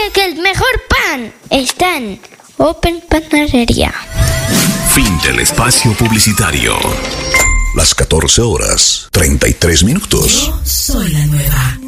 que el mejor pan está en Open Panadería. Fin del espacio publicitario. Las 14 horas, 33 minutos. Yo soy la nueva.